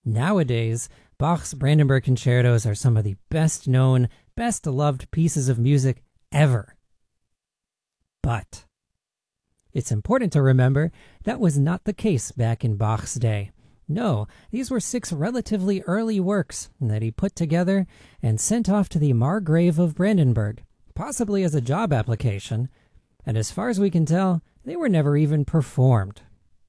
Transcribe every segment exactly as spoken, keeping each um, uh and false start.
Nowadays, Bach's Brandenburg Concertos are some of the best known, best loved pieces of music ever. But it's important to remember that was not the case back in Bach's day. No, these were six relatively early works that he put together and sent off to the Margrave of Brandenburg, possibly as a job application, and as far as we can tell, they were never even performed.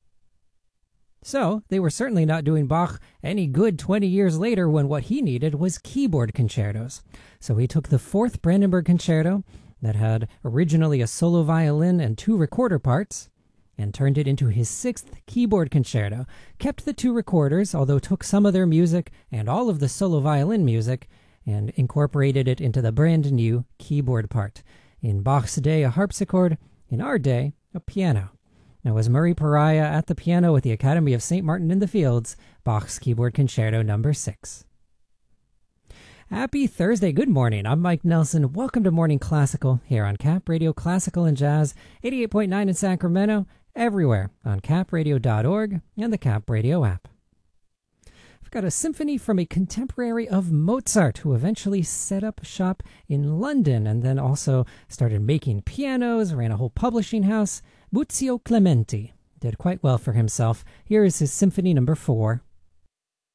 So, they were certainly not doing Bach any good twenty years later when what he needed was keyboard concertos. So he took the fourth Brandenburg Concerto, that had originally a solo violin and two recorder parts, and turned it into his sixth keyboard concerto, kept the two recorders, although took some of their music and all of the solo violin music, and incorporated it into the brand new keyboard part. In Bach's day, a harpsichord; in our day, a piano. Now, was Murray Pariah at the piano with the Academy of Saint Martin in the Fields, Bach's Keyboard Concerto number six. Happy Thursday. Good morning. I'm Mike Nelson. Welcome to Morning Classical here on Cap Radio Classical and Jazz, eighty-eight point nine in Sacramento, everywhere on cap radio dot org and the Cap Radio app. I've got a symphony from a contemporary of Mozart who eventually set up shop in London and then also started making pianos, ran a whole publishing house. Muzio Clementi did quite well for himself. Here is his Symphony number four.